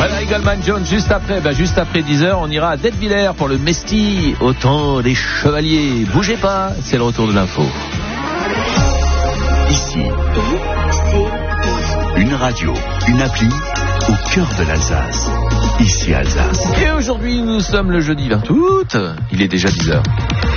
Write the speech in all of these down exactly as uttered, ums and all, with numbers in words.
Voilà Goldman Jones juste après, ben juste après dix heures, on ira à D'Ettviller pour le Mesti, au temps des chevaliers. Bougez pas, c'est le retour de l'info. Ici, une radio, une appli au cœur de l'Alsace. Ici Alsace. Et aujourd'hui, nous sommes le jeudi vingt août, il est déjà dix heures.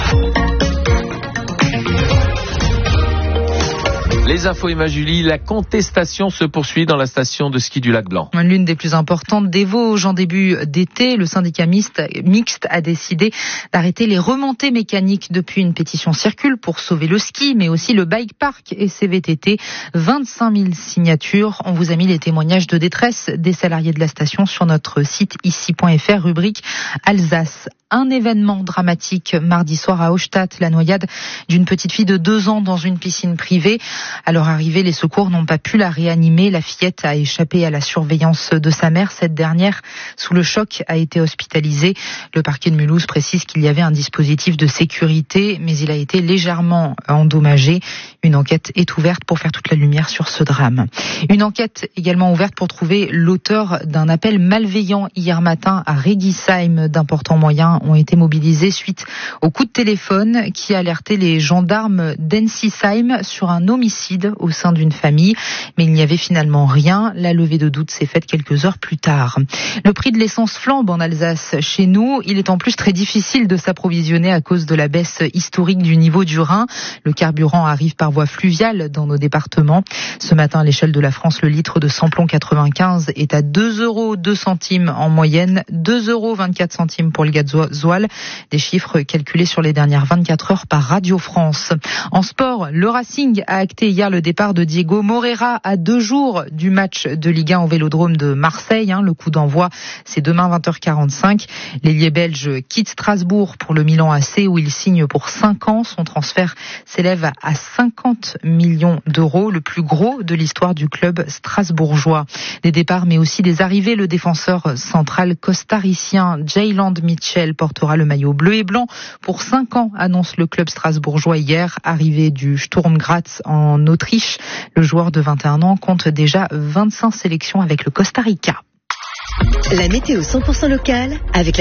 Les infos, Emma Julie, la contestation se poursuit dans la station de ski du Lac Blanc. L'une des plus importantes des Vosges en début d'été, le syndicat mixte, mixte a décidé d'arrêter les remontées mécaniques. Depuis, une pétition circule pour sauver le ski, mais aussi le bike park et ses V T T. vingt-cinq mille signatures. On vous a mis les témoignages de détresse des salariés de la station sur notre site ici point f r, rubrique Alsace. Un événement dramatique mardi soir à Austadt, la noyade d'une petite fille de deux ans dans une piscine privée. À leur arrivée, les secours n'ont pas pu la réanimer. La fillette a échappé à la surveillance de sa mère. Cette dernière, sous le choc, a été hospitalisée. Le parquet de Mulhouse précise qu'il y avait un dispositif de sécurité, mais il a été légèrement endommagé. Une enquête est ouverte pour faire toute la lumière sur ce drame. Une enquête également ouverte pour trouver l'auteur d'un appel malveillant hier matin à Réguisheim. D'importants moyens ont été mobilisés suite au coup de téléphone qui a alerté les gendarmes d'Ensisheim sur un homicide au sein d'une famille. Mais il n'y avait finalement rien. La levée de doute s'est faite quelques heures plus tard. Le prix de l'essence flambe en Alsace. Chez nous, il est en plus très difficile de s'approvisionner à cause de la baisse historique du niveau du Rhin. Le carburant arrive par voie fluviale dans nos départements. Ce matin, à l'échelle de la France, le litre de samplon quatre-vingt-quinze est à deux euros deux centimes en moyenne, deux euros vingt-quatre centimes pour le gasoil. Des chiffres calculés sur les dernières vingt-quatre heures par Radio France. En sport, le Racing a acté hier le départ de Diego Moreira à deux jours du match de Ligue un au Vélodrome de Marseille. Le coup d'envoi, c'est demain vingt heures quarante-cinq. L'ailier belge quitte Strasbourg pour le Milan A C où il signe pour cinq ans. Son transfert s'élève à cinquante millions d'euros, le plus gros de l'histoire du club strasbourgeois. Des départs mais aussi des arrivées. Le défenseur central costaricien Jayland Mitchell portera le maillot bleu et blanc pour cinq ans, annonce le club strasbourgeois hier. Arrivé du Sturm Graz en Autriche, le joueur de vingt et un ans compte déjà vingt-cinq sélections avec le Costa Rica. La météo cent pour cent locale avec la